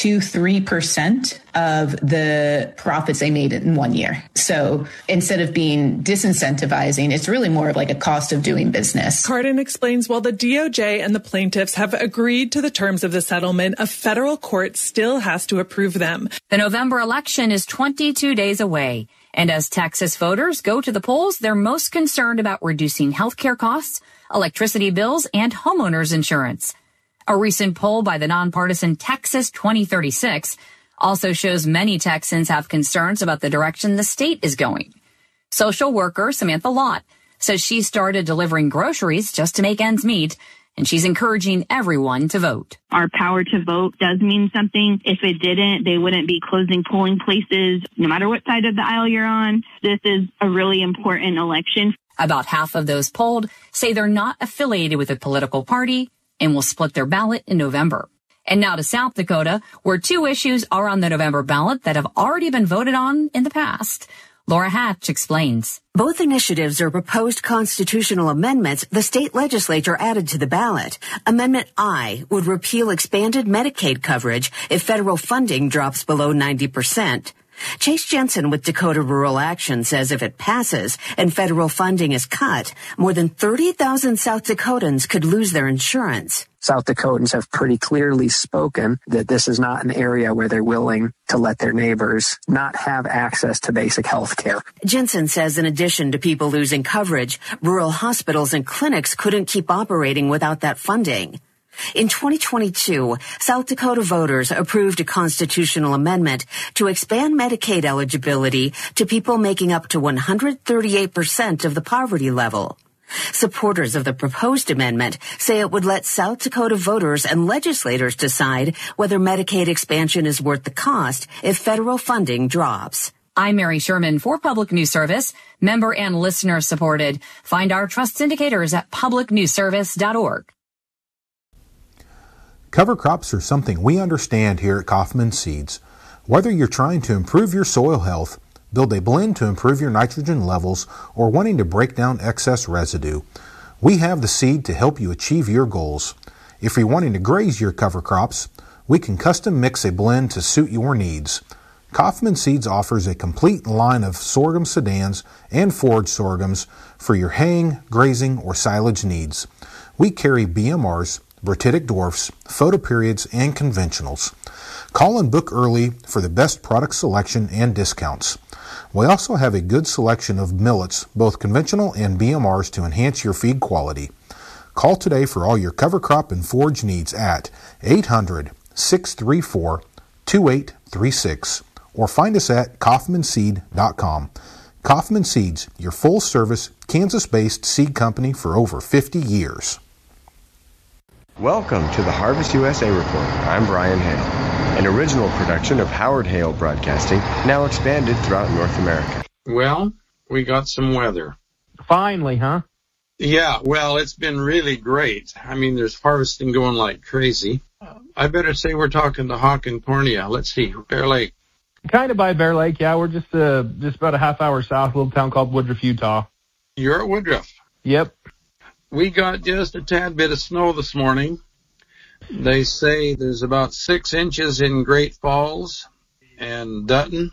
Speaker 13: 0.23% of the profits they made in 1 year. So instead of being disincentivizing, it's really more of like a cost of doing business.
Speaker 12: Cardin explains while the DOJ and the plaintiffs have agreed to the terms of the settlement, a federal court still has to approve them.
Speaker 6: The November election is 22 days away. And as Texas voters go to the polls, they're most concerned about reducing health care costs, electricity bills, and homeowners insurance. A recent poll by the nonpartisan Texas 2036 also shows many Texans have concerns about the direction the state is going. Social worker Samantha Lott says she started delivering groceries just to make ends meet, and she's encouraging everyone to vote.
Speaker 14: Our power to vote does mean something. If it didn't, they wouldn't be closing polling places, no matter what side of the aisle you're on. This is a really important election.
Speaker 6: About half of those polled say they're not affiliated with a political party and will split their ballot in November. And now to South Dakota, where 2 issues are on the November ballot that have already been voted on in the past. Laura Hatch explains.
Speaker 15: Both initiatives are proposed constitutional amendments the state legislature added to the ballot. Amendment I would repeal expanded Medicaid coverage if federal funding drops below 90%. Chase Jensen with Dakota Rural Action says if it passes and federal funding is cut, more than 30,000 South Dakotans could lose their insurance.
Speaker 28: South Dakotans have pretty clearly spoken that this is not an area where they're willing to let their neighbors not have access to basic health care.
Speaker 15: Jensen says in addition to people losing coverage, rural hospitals and clinics couldn't keep operating without that funding. In 2022, South Dakota voters approved a constitutional amendment to expand Medicaid eligibility to people making up to 138% of the poverty level. Supporters of the proposed amendment say it would let South Dakota voters and legislators decide whether Medicaid expansion is worth the cost if federal funding drops.
Speaker 6: I'm Mary Sherman for Public News Service, member and listener supported. Find our trust indicators at publicnewsservice.org.
Speaker 29: Cover crops are something we understand here at Kaufman Seeds. Whether you're trying to improve your soil health, build a blend to improve your nitrogen levels, or wanting to break down excess residue, we have the seed to help you achieve your goals. If you're wanting to graze your cover crops, we can custom mix a blend to suit your needs. Kaufman Seeds offers a complete line of sorghum sedans and forage sorghums for your haying, grazing, or silage needs. We carry BMRs, Brititic dwarfs, photoperiod, and conventionals. Call and book early for the best product selection and discounts. We also have a good selection of millets, both conventional and BMRs, to enhance your feed quality. Call today for all your cover crop and forage needs at 800-634-2836 or find us at kaufmanseed.com. Kaufman Seeds, your full-service, Kansas-based seed company for over 50 years.
Speaker 1: Welcome to the Harvest USA Report. I'm Brian Hale, an original production of Howard Hale Broadcasting, now expanded throughout North America.
Speaker 2: Well, we got some weather.
Speaker 16: Finally, huh?
Speaker 2: Yeah, well, it's been really great. I mean, there's harvesting going like crazy. I better say we're talking to Hawk and Cornea. Let's see, Bear Lake.
Speaker 16: Kind of by Bear Lake, yeah. We're just about a half hour south, a little town called Woodruff, Utah.
Speaker 2: You're at Woodruff?
Speaker 16: Yep.
Speaker 2: We got just a tad bit of snow this morning. They say there's about 6 inches in Great Falls and Dutton.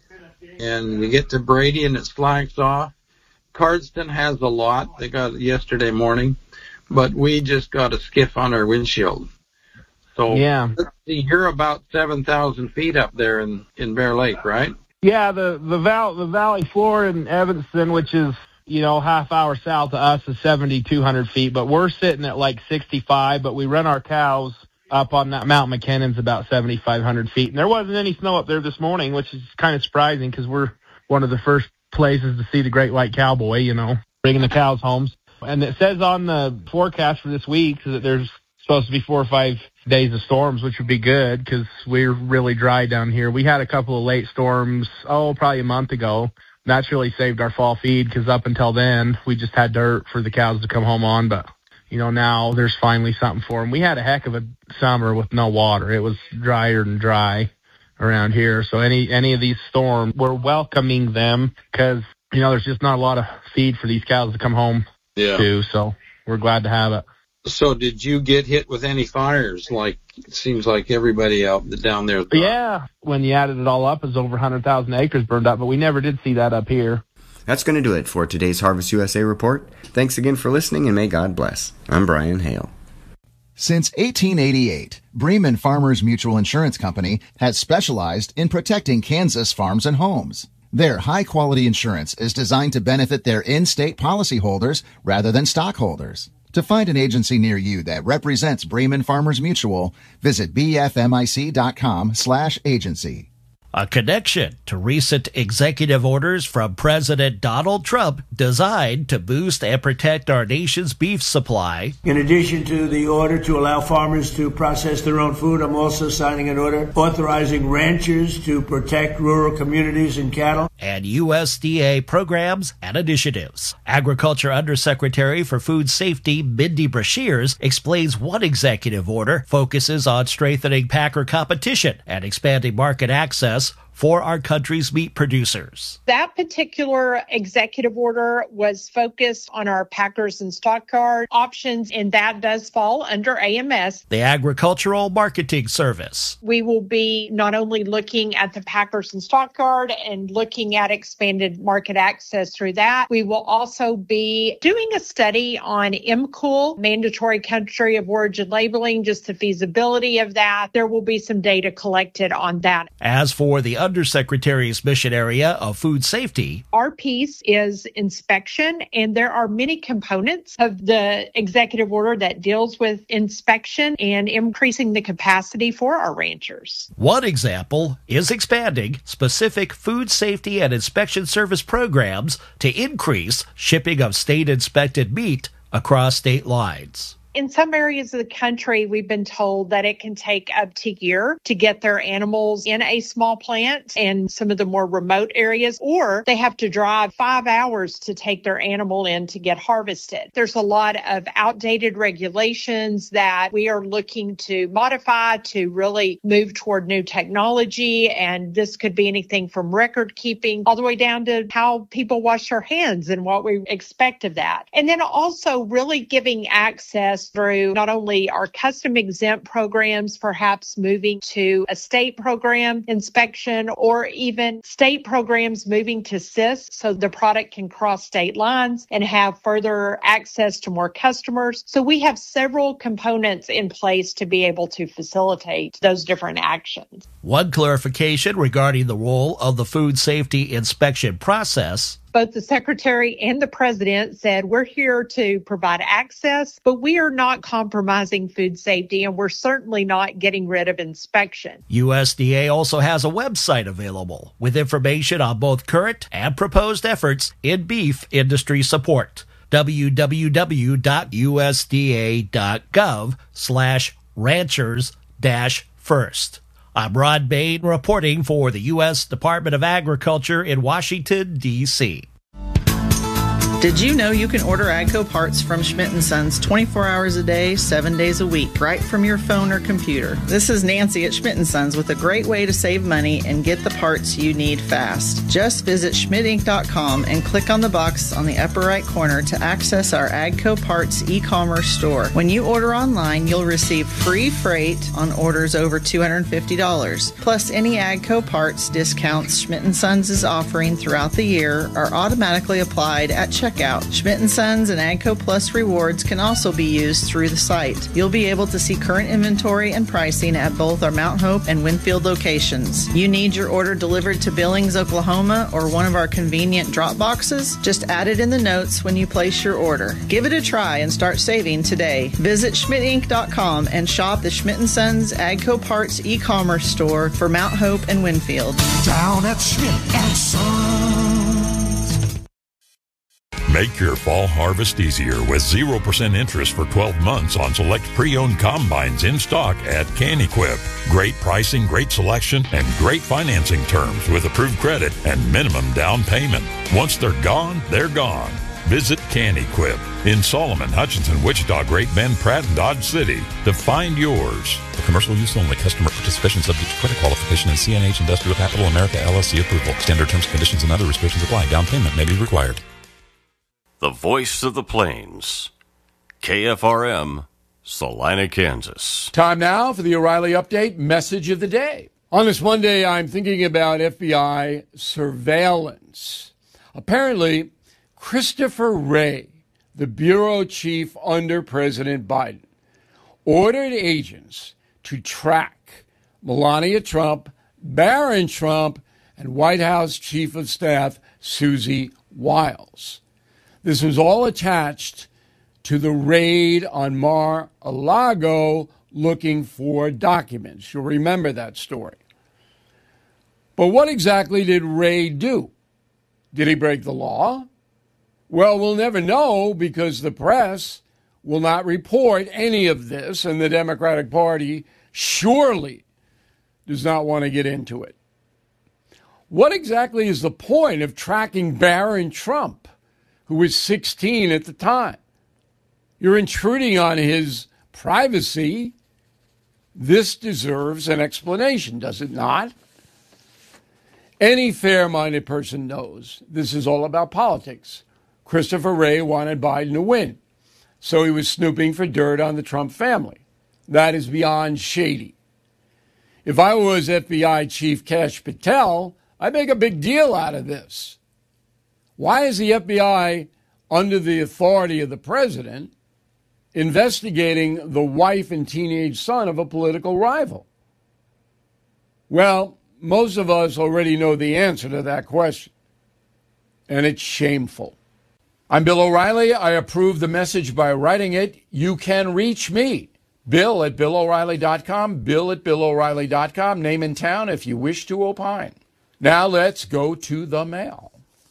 Speaker 2: And you get to Brady and it slacks off. Cardston has a lot. They got it yesterday morning. But we just got a skiff on our windshield. So
Speaker 16: yeah.
Speaker 2: Let's see, you're about 7,000 feet up there in Bear Lake, right?
Speaker 16: Yeah, the valley floor in Evanston, which is, half hour south of us, is 7,200 feet. But we're sitting at like 65, but we run our cows up on that Mount McKinnon's about 7,500 feet. And there wasn't any snow up there this morning, which is kind of surprising because we're one of the first places to see the great white cowboy, bringing the cows home. And it says on the forecast for this week that there's supposed to be 4 or 5 days of storms, which would be good because we're really dry down here. We had a couple of late storms, probably a month ago. That's really saved our fall feed because up until then, we just had dirt for the cows to come home on. But, now there's finally something for them. We had a heck of a summer with no water. It was drier than dry around here. So any of these storms, we're welcoming them because, there's just not a lot of feed for these cows to come home to. So we're glad to have it.
Speaker 2: So did you get hit with any fires? Like, it seems like everybody down there.
Speaker 16: Yeah. When you added it all up, it's over 100,000 acres burned up, but we never did see that up here.
Speaker 1: That's going to do it for today's Harvest USA Report. Thanks again for listening, and may God bless. I'm Brian Hale.
Speaker 17: Since 1888, Bremen Farmers Mutual Insurance Company has specialized in protecting Kansas farms and homes. Their high-quality insurance is designed to benefit their in-state policyholders rather than stockholders. To find an agency near you that represents Bremen Farmers Mutual, visit bfmic.com/agency.
Speaker 18: A connection to recent executive orders from President Donald Trump designed to boost and protect our nation's beef supply.
Speaker 19: In addition to the order to allow farmers to process their own food, I'm also signing an order authorizing ranchers to protect rural communities and cattle.
Speaker 18: And USDA programs and initiatives. Agriculture Undersecretary for Food Safety, Mindy Brashears, explains one executive order focuses on strengthening packer competition and expanding market access for our country's meat producers.
Speaker 20: That particular executive order was focused on our packers and stock card options, and that does fall under AMS.
Speaker 18: The Agricultural Marketing Service.
Speaker 20: We will be not only looking at the packers and stock card and looking at expanded market access through that, we will also be doing a study on MCOOL, mandatory country of origin labeling, just the feasibility of that. There will be some data collected on that.
Speaker 18: As for the Undersecretary's mission area of food safety,
Speaker 20: our piece is inspection, and there are many components of the executive order that deals with inspection and increasing the capacity for our ranchers.
Speaker 18: One example is expanding specific food safety and inspection service programs to increase shipping of state-inspected meat across state lines.
Speaker 20: In some areas of the country, we've been told that it can take up to a year to get their animals in a small plant and some of the more remote areas, or they have to drive 5 hours to take their animal in to get harvested. There's a lot of outdated regulations that we are looking to modify to really move toward new technology. And this could be anything from record keeping all the way down to how people wash their hands and what we expect of that. And then also really giving access us through not only our custom exempt programs, perhaps moving to a state program inspection, or even state programs moving to CIS so the product can cross state lines and have further access to more customers. So we have several components in place to be able to facilitate those different actions.
Speaker 18: One clarification regarding the role of the food safety inspection process.
Speaker 20: Both the Secretary and the President said we're here to provide access, but we are not compromising food safety, and we're certainly not getting rid of inspection.
Speaker 18: USDA also has a website available with information on both current and proposed efforts in beef industry support. www.usda.gov/ranchers-first. I'm Rod Bain reporting for the U.S. Department of Agriculture in Washington, D.C.
Speaker 3: Did you know you can order AGCO parts from Schmidt & Sons 24 hours a day, 7 days a week, right from your phone or computer? This is Nancy at Schmidt & Sons with a great way to save money and get the parts you need fast. Just visit schmidtinc.com and click on the box on the upper right corner to access our AGCO parts e-commerce store. When you order online, you'll receive free freight on orders over $250. Plus, any AGCO parts discounts Schmidt & Sons is offering throughout the year are automatically applied at checkout. Schmidt & Sons and AGCO Plus rewards can also be used through the site. You'll be able to see current inventory and pricing at both our Mount Hope and Winfield locations. You need your order delivered to Billings, Oklahoma, or one of our convenient drop boxes? Just add it in the notes when you place your order. Give it a try and start saving today. Visit schmidtinc.com and shop the Schmidt & Sons AGCO Parts e-commerce store for Mount Hope and Winfield.
Speaker 4: Down at Schmidt & Sons.
Speaker 21: Make your fall harvest easier with 0% interest for 12 months on select pre-owned combines in stock at CanEquip. Great pricing, great selection, and great financing terms with approved credit and minimum down payment. Once they're gone, they're gone. Visit CanEquip in Solomon, Hutchinson, Wichita, Great Bend, Pratt, and Dodge City to find yours.
Speaker 22: For commercial use only. Customer participation subject to credit qualification and CNH Industrial Capital America LLC approval. Standard terms, conditions, and other restrictions apply. Down payment may be required.
Speaker 23: The voice of the plains. KFRM, Salina, Kansas.
Speaker 24: Time now for the O'Reilly Update message of the day. On this Monday, I'm thinking about FBI surveillance. Apparently, Christopher Wray, the bureau chief under President Biden, ordered agents to track Melania Trump, Barron Trump, and White House Chief of Staff Susie Wiles. This was all attached to the raid on Mar-a-Lago looking for documents. You'll remember that story. But what exactly did Wray do? Did he break the law? Well, we'll never know because the press will not report any of this, and the Democratic Party surely does not want to get into it. What exactly is the point of tracking Barron Trump, who was 16 at the time? You're intruding on his privacy. This deserves an explanation, does it not? Any fair-minded person knows this is all about politics. Christopher Wray wanted Biden to win, so he was snooping for dirt on the Trump family. That is beyond shady. If I was FBI Chief Kash Patel, I'd make a big deal out of this. Why is the FBI, under the authority of the president, investigating the wife and teenage son of a political rival? Well, most of us already know the answer to that question, and it's shameful. I'm Bill O'Reilly. I approve the message by writing it. You can reach me, Bill at BillO'Reilly.com, Bill at BillO'Reilly.com, name and town if you wish to opine. Now let's go to the mail.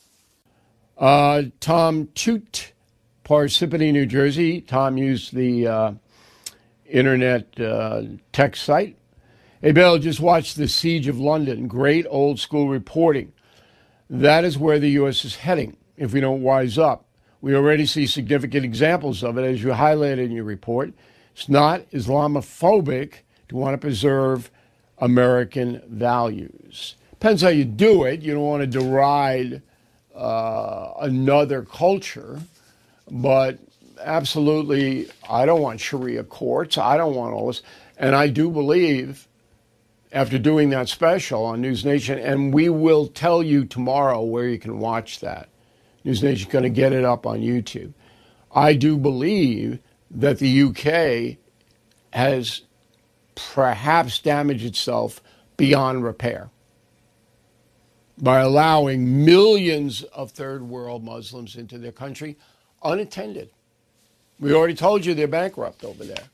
Speaker 24: Tom Toot, Parsippany, New Jersey. Tom used the internet text site. Hey, Bill, just watched the Siege of London. Great old school reporting. That is where the U.S. is heading if we don't wise up. We already see significant examples of it, as you highlighted in your report. It's not Islamophobic to want to preserve American values. Depends how you do it. You don't want to deride another culture, but absolutely, I don't want Sharia courts. I don't want all this. And I do believe, after doing that special on News Nation, and we will tell you tomorrow where you can watch that. News Nation's going to get it up on YouTube. I do believe that the UK has perhaps damaged itself beyond repair by allowing millions of third world Muslims into their country unattended. We already told you they're bankrupt over there.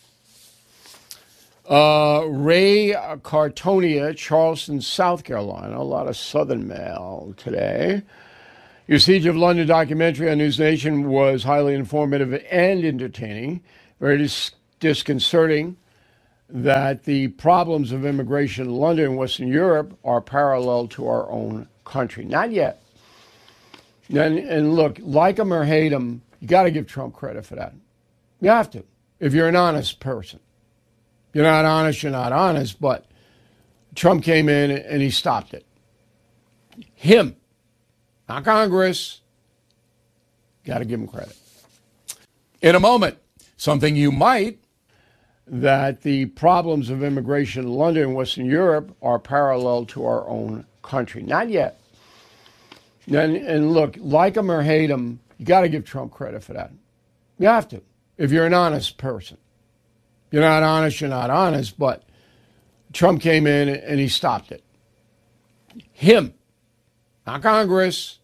Speaker 24: Ray Cartonia, Charleston, South Carolina. A lot of Southern mail today. Your Siege of London documentary on News Nation was highly informative and entertaining. Very disconcerting that the problems of immigration in London and Western Europe are parallel to our own country. Not yet. And look, like him or hate him, you got to give Trump credit for that. You have to, if you're an honest person. You're not honest, you're not honest, but Trump came in and he stopped it. Him, not Congress. Got to give him credit. In a moment, something you might, that the problems of immigration in London and Western Europe are parallel to our own country. Not yet. And look, like him or hate him, you got to give Trump credit for that. You have to, if you're an honest person. You're not honest, you're not honest, but Trump came in and he stopped it. Him, not Congress.